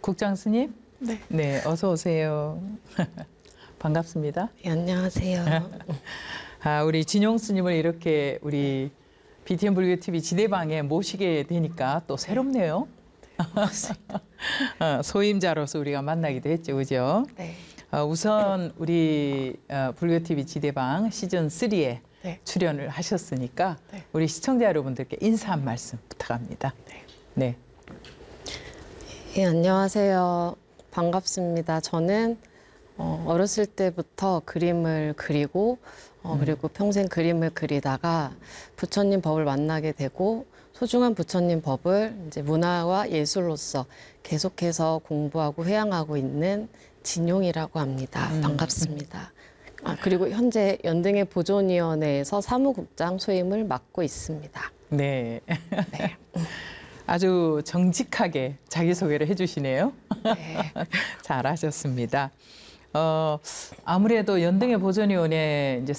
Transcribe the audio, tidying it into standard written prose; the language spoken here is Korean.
국장 스님? 네. 네, 어서 오세요. 반갑습니다. 네, 안녕하세요. 우리 진용 스님을 이렇게 우리 BTN 불교 TV 지대방에 모시게 되니까 또 새롭네요. 소임자로서 우리가 만나기도 했죠, 그죠? 네. 우선 우리 불교 TV 지대방 시즌 3에 네. 출연을 하셨으니까 네. 우리 시청자 여러분들께 인사 한 말씀 부탁합니다. 네. 예, 안녕하세요. 반갑습니다. 저는 어렸을 때부터 그림을 그리고 그리고 평생 그림을 그리다가 부처님 법을 만나게 되고 소중한 부처님 법을 이제 문화와 예술로서 계속해서 공부하고 회양하고 있는 진용이라고 합니다. 반갑습니다. 그리고 현재 연등회 보존위원회에서 사무국장 소임을 맡고 있습니다. 네. 네. 아주 정직하게 자기소개를 해주시네요. 네. 잘하셨습니다. 아무래도 연등회 보존위원회 이제